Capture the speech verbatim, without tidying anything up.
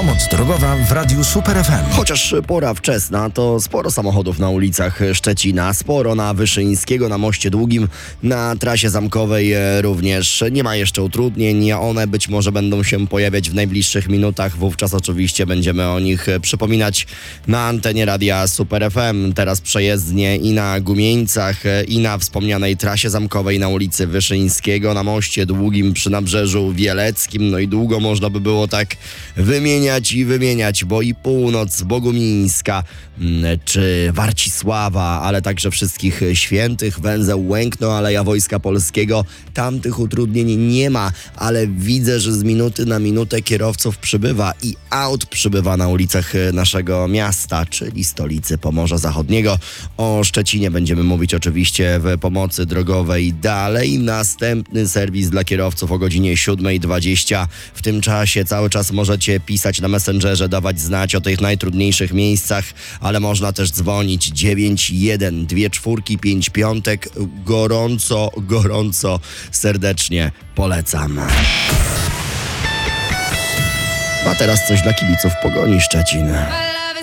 Pomoc drogowa w Radiu Super F M. Chociaż pora wczesna, to sporo samochodów na ulicach Szczecina, sporo na Wyszyńskiego, na Moście Długim, na trasie zamkowej również. Nie ma jeszcze utrudnień, one być może będą się pojawiać w najbliższych minutach, wówczas oczywiście będziemy o nich przypominać na antenie Radia Super F M. Teraz przejezdnie i na Gumieńcach, i na wspomnianej trasie zamkowej na ulicy Wyszyńskiego, na Moście Długim przy Nabrzeżu Wieleckim. No i długo można by było tak wymieniać i wymieniać, bo i Północ, Bogumińska, czy Warcisława, ale także Wszystkich Świętych, węzeł Łękno, Aleja Wojska Polskiego. Tam tych utrudnień nie ma, ale widzę, że z minuty na minutę kierowców przybywa i aut przybywa na ulicach naszego miasta, czyli stolicy Pomorza Zachodniego. O Szczecinie będziemy mówić oczywiście w pomocy drogowej dalej. Następny serwis dla kierowców o godzinie siódma dwadzieścia. W tym czasie cały czas możecie pisać na Messengerze, dawać znać o tych najtrudniejszych miejscach, ale można też dzwonić dziewięć jeden dwa czwórki pięć piątek. Gorąco, gorąco, serdecznie polecam. A teraz coś dla kibiców Pogoni Szczecin.